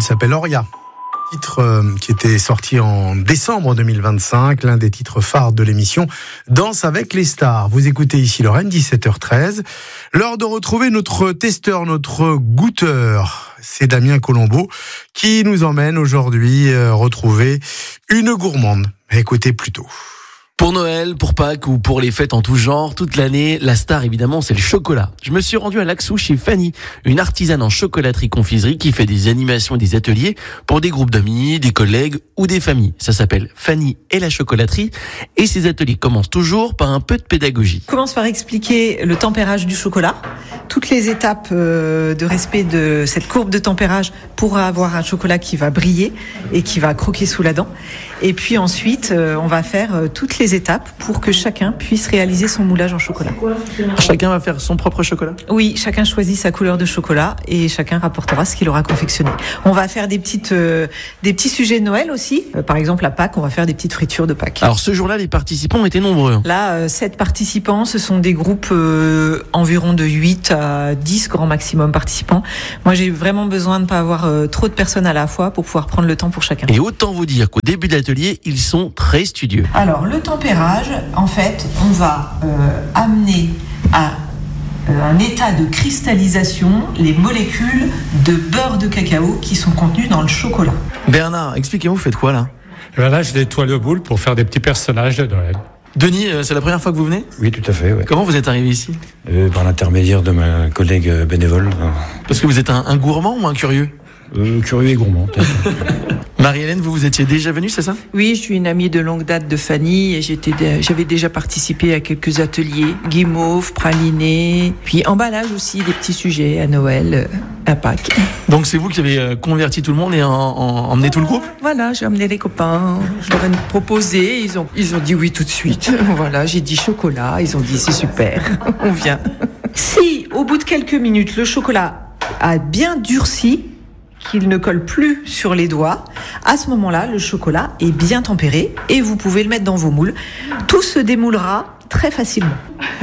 Elle s'appelle Oria. Titre qui était sorti en décembre 2025, l'un des titres phares de l'émission Danse avec les stars. Vous écoutez ici Lorraine, 17h13. L'heure de retrouver notre testeur, notre goûteur. C'est Damien Colombo qui nous emmène aujourd'hui retrouver une gourmande. Écoutez plutôt. Pour Noël, pour Pâques ou pour les fêtes en tout genre, toute l'année, la star évidemment c'est le chocolat. Je me suis rendu à Laxou chez Fanny, une artisane en chocolaterie-confiserie qui fait des animations et des ateliers pour des groupes d'amis, des collègues ou des familles. Ça s'appelle Fanny et la chocolaterie et ces ateliers commencent toujours par un peu de pédagogie. Je commence par expliquer le tempérage du chocolat, toutes les étapes de respect de cette courbe de tempérage pour avoir un chocolat qui va briller et qui va croquer sous la dent. Et puis ensuite, on va faire toutes les étapes pour que chacun puisse réaliser son moulage en chocolat. Chacun va faire son propre chocolat ? Oui, chacun choisit sa couleur de chocolat et chacun rapportera ce qu'il aura confectionné. On va faire des petits sujets de Noël aussi. Par exemple, à Pâques, on va faire des petites fritures de Pâques. Alors ce jour-là, les participants étaient nombreux. Là, 7 participants, ce sont des groupes environ de 8 à 10 grand maximum participants. Moi, j'ai vraiment besoin de ne pas avoir trop de personnes à la fois pour pouvoir prendre le temps pour chacun. Et autant vous dire qu'au début de l'atelier, ils sont très studieux. Alors, le tempérage, en fait, on va amener à un état de cristallisation les molécules de beurre de cacao qui sont contenues dans le chocolat. Bernard, expliquez-moi, vous faites quoi là ? Là, je nettoie le boule pour faire des petits personnages de Noël. Denis, c'est la première fois que vous venez ? Oui, tout à fait. Ouais. Comment vous êtes arrivé ici ? Par l'intermédiaire de ma collègue bénévole. Parce que vous êtes un gourmand ou un curieux ? Curieux et gourmand. Marie-Hélène, vous étiez déjà venue, c'est ça ? Oui, je suis une amie de longue date de Fanny et j'avais déjà participé à quelques ateliers, guimauve, praliné, puis emballage aussi, des petits sujets à Noël, à Pâques. Donc c'est vous qui avez converti tout le monde et emmené tout le groupe ? Voilà, j'ai emmené les copains, je leur ai proposé, ils ont dit oui tout de suite. Voilà, j'ai dit chocolat, ils ont dit c'est super, on vient. Si, au bout de quelques minutes, le chocolat a bien durci, qu'il ne colle plus sur les doigts, à ce moment-là, le chocolat est bien tempéré et vous pouvez le mettre dans vos moules. Tout se démoulera très facilement.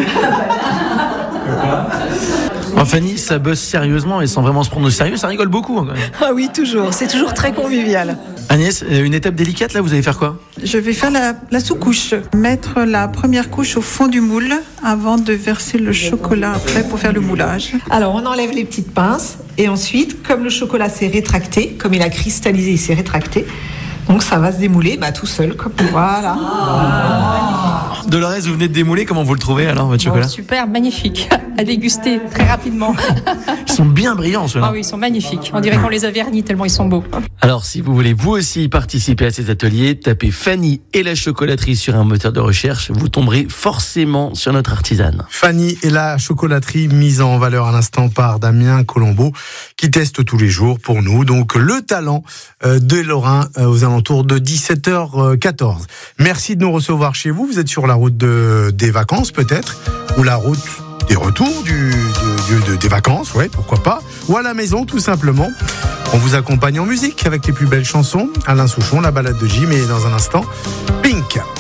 Fanny, ça bosse sérieusement et sans vraiment se prendre au sérieux, ça rigole beaucoup. Quand même. Ah oui, toujours. C'est toujours très convivial. Agnès, une étape délicate là, vous allez faire quoi ? Je vais faire la sous-couche. Mettre la première couche au fond du moule avant de verser le chocolat après pour faire le moulage. Alors, on enlève les petites pinces et ensuite, comme le chocolat s'est rétracté, comme il a cristallisé, il s'est rétracté, donc ça va se démouler tout seul, comme voilà. Dolores, vous venez de démouler, comment vous le trouvez alors, votre chocolat ? Super, magnifique, à déguster très rapidement. Ils sont bien brillants ceux-là. Ah oui, ils sont magnifiques, on dirait qu'on les a vernis tellement ils sont beaux. Alors si vous voulez vous aussi participer à ces ateliers, tapez Fanny et la chocolaterie sur un moteur de recherche, vous tomberez forcément sur notre artisane. Fanny et la chocolaterie mise en valeur à l'instant par Damien Colombo qui teste tous les jours pour nous. Donc le talent de Lorrain aux alentours de 17h14. Merci de nous recevoir chez vous. Vous êtes sur la route des vacances peut-être, ou la route des retours des vacances, ouais, pourquoi pas, ou à la maison tout simplement. On vous accompagne en musique avec les plus belles chansons. Alain Souchon, la balade de Jim et dans un instant, Pink.